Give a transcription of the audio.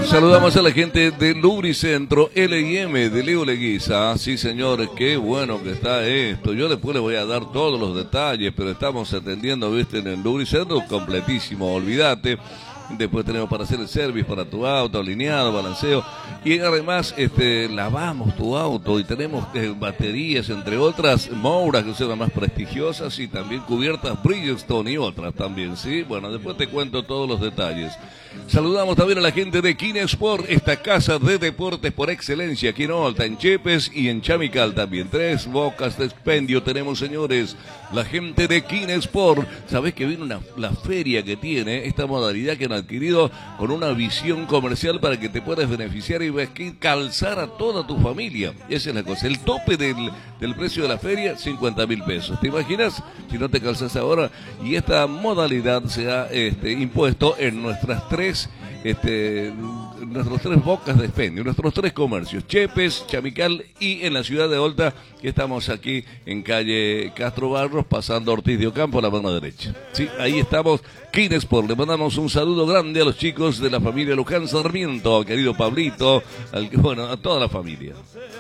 Saludamos a la gente de Lubricentro L&M de Leo Leguiza. Sí, señores, qué bueno que está esto. Yo después les voy a dar todos los detalles, pero estamos atendiendo, viste, en el Lubricentro completísimo, olvídate. Después tenemos para hacer el service para tu auto, alineado, balanceo. Y además lavamos tu auto y tenemos baterías, entre otras, Moura, que son las más prestigiosas, y también cubiertas Bridgestone y otras también, ¿sí? Bueno, después te cuento todos los detalles. Saludamos también a la gente de Kinesport, esta casa de deportes por excelencia, aquí en Olta, en Chepes y en Chamical también. 3 bocas de expendio tenemos, señores. La gente de Kinesport, sabés que viene la feria que tiene, esta modalidad que han adquirido con una visión comercial para que te puedas beneficiar y calzar a toda tu familia. Esa es la cosa. El tope del precio de la feria, 50.000 pesos. ¿Te imaginas? Si no te calzas ahora. Y esta modalidad se ha impuesto en nuestros tres bocas de expendio, nuestros 3 comercios, Chepes, Chamical y en la ciudad de Olta, que estamos aquí en calle Castro Barros, pasando Ortiz de Ocampo a la mano derecha. Sí, ahí estamos, Kinesport. Le mandamos un saludo grande a los chicos de la familia Luján Sarmiento, al querido Pablito, a toda la familia.